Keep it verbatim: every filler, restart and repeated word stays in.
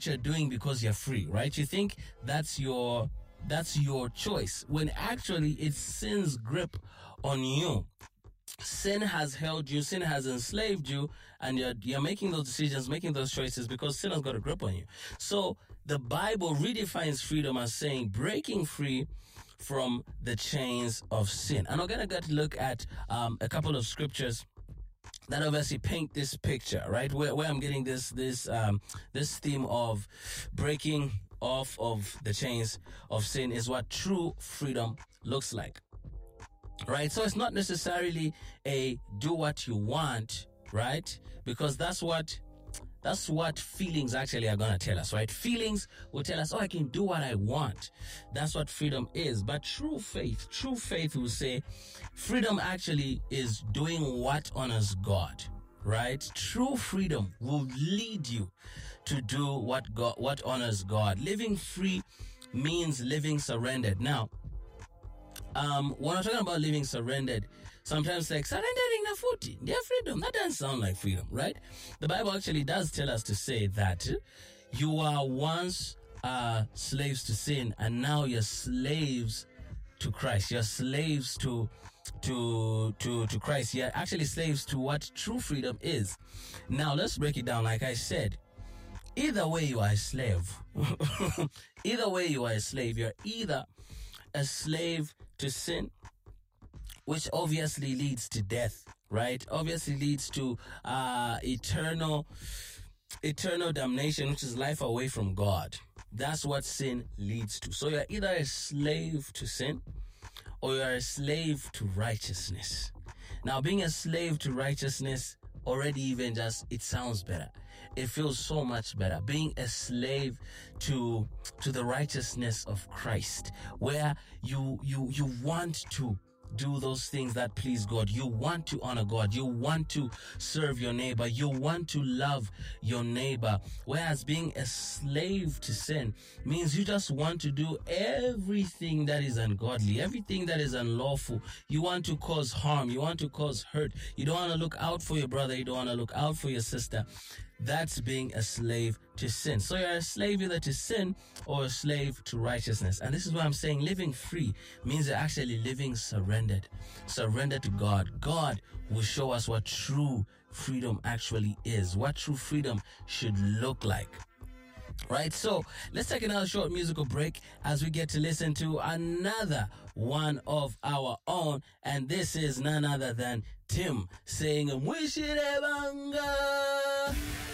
what you're doing because you're free, right? You think that's your that's your choice, when actually it's sin's grip on you. Sin has held you, sin has enslaved you, and you're, you're making those decisions, making those choices because sin has got a grip on you. So the Bible redefines freedom as saying breaking free from the chains of sin. And we're going to get to look at um, a couple of scriptures that obviously paint this picture, right? Where, where I'm getting this this um, this theme of breaking off of the chains of sin is what true freedom looks like. Right? So it's not necessarily a do what you want, right? Because that's what that's what feelings actually are going to tell us, right? Feelings will tell us, oh, I can do what I want. That's what freedom is. But true faith, true faith will say freedom actually is doing what honors God, right? True freedom will lead you to do what God, what honors God. Living free means living surrendered. Now, Um, when I'm talking about living surrendered, sometimes like surrendering the footy, their freedom, that doesn't sound like freedom, right? The Bible actually does tell us to say that you are once uh, slaves to sin, and now you're slaves to Christ. You're slaves to to to to Christ. You're actually slaves to what true freedom is. Now let's break it down. Like I said, either way you are a slave. Either way you are a slave. You're either a slave to sin, which obviously leads to death, right? Obviously leads to uh, eternal, eternal damnation, which is life away from God. That's what sin leads to. So you're either a slave to sin or you're a slave to righteousness. Now, being a slave to righteousness already even just, it sounds better. It feels so much better. Being a slave to to the righteousness of Christ, where you you you want to do those things that please God. You want to honor God. You want to serve your neighbor. You want to love your neighbor. Whereas being a slave to sin means you just want to do everything that is ungodly, everything that is unlawful. You want to cause harm. You want to cause hurt. You don't want to look out for your brother. You don't want to look out for your sister. That's being a slave to sin. So you're a slave either to sin or a slave to righteousness. And this is why I'm saying living free means you're actually living surrendered. Surrendered to God. God will show us what true freedom actually is, what true freedom should look like. Right, so let's take another short musical break as we get to listen to another one of our own, and this is none other than Tim saying Mwishire Banga.